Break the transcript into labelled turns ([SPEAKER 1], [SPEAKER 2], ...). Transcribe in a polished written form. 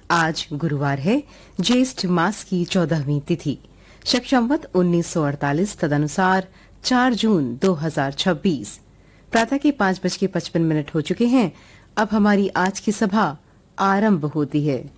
[SPEAKER 1] आज गुरुवार है, ज्येष्ठ मास की 14वीं तिथि, शक संवत 1948 तदनुसार 4 जून 2026। प्रातः के 5:55 हो चुके हैं। अब हमारी आज की सभा आरंभ होती है।